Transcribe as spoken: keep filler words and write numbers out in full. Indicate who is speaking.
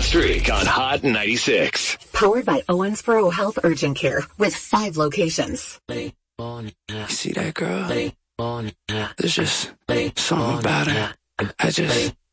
Speaker 1: Streak on Hot ninety-six.
Speaker 2: Powered by Owensboro Health Urgent Care with five locations.
Speaker 3: You see that girl? There's just something about her. I just